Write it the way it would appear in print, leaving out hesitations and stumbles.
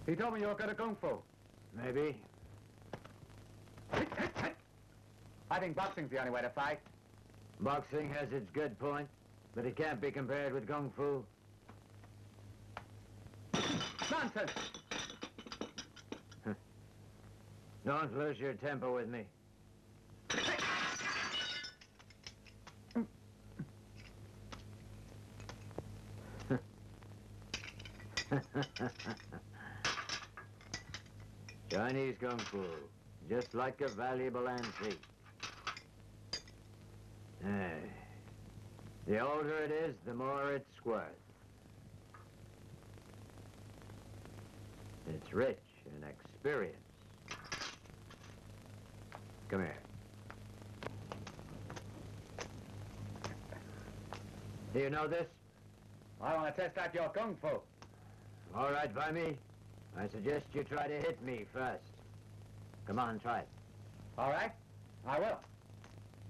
He told me you were good at kung fu. Maybe. I think boxing's the only way to fight. Boxing has its good point, but it can't be compared with kung fu. Nonsense! Don't lose your temper with me. Chinese kung fu, just like a valuable antique. The older it is, the more it's worth. It's rich in experience. Come here. Do you know this? I want to test out your kung fu. All right by me. I suggest you try to hit me first. Come on, try it. All right, I will.